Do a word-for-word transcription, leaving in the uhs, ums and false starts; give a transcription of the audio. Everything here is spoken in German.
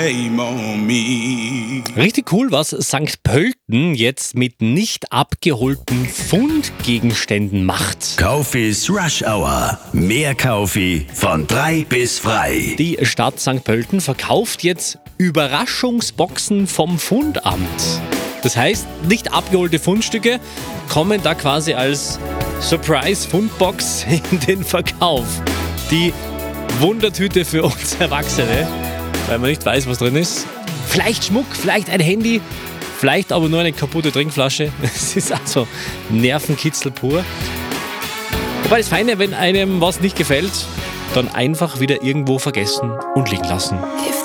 Shame on me. Richtig cool, was Sankt Pölten jetzt mit nicht abgeholten Fundgegenständen macht. Kaufis Rush Hour. Mehr Kaufi von drei bis frei. Die Stadt Sankt Pölten verkauft jetzt Überraschungsboxen vom Fundamt. Das heißt, nicht abgeholte Fundstücke kommen da quasi als Surprise-Fundbox in den Verkauf. Die Wundertüte für uns Erwachsene, weil man nicht weiß, was drin ist. Vielleicht Schmuck, vielleicht ein Handy, vielleicht aber nur eine kaputte Trinkflasche. Es ist also Nervenkitzel pur. Wobei das Feine, wenn einem was nicht gefällt, dann einfach wieder irgendwo vergessen und liegen lassen.